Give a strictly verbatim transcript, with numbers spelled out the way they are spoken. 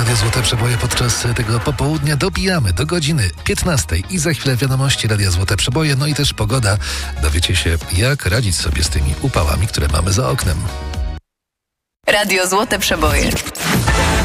Radio Złote Przeboje podczas tego popołudnia. Dobijamy do godziny piętnastej i za chwilę wiadomości Radia Złote Przeboje, no i też pogoda. Dowiecie się, jak radzić sobie z tymi upałami, które mamy za oknem. Radio Złote Przeboje.